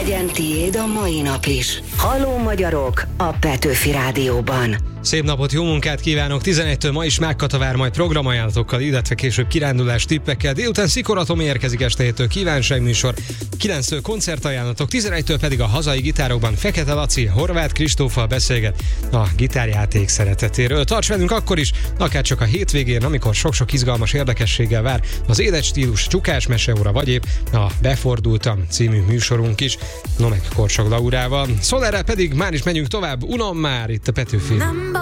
Legyen tiéd a mai nap is. Halló magyarok a Petőfi Rádióban. Szép napot, jó munkát kívánok! 11-től ma is Mákkata vár majd programajánlatokkal, illetve később kirándulás tippekkel. Délután Szikora Tomi érkezik este 7-től kívánságműsor, 9-től koncertajánlatok, 11-től pedig a hazai gitárokban Fekete Laci, Horváth Kristóffal beszélget a gitárjáték szeretetéről. Tarts velünk akkor is, akárcsak a hétvégén, amikor sok-sok izgalmas érdekességgel vár az édes stílus Csukás meseóra, vagy épp a Befordultam című műsorunk is, Nomek Korcsok Laurával. Szólerrel pedig már is megyünk tovább, unom már itt a Petőfi.